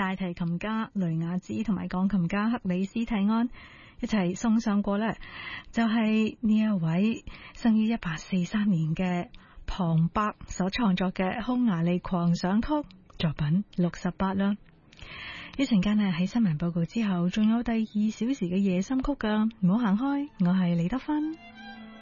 大提琴家雷雅茲同埋鋼琴家克里斯蒂安一齊送上過呢，就係呢一位生於1843年嘅龐伯所創作嘅匈牙利狂想曲作品68啦。一陣間喺新聞報告之後，仲有第2小時嘅夜深曲噶，唔好行開，我係李德芬。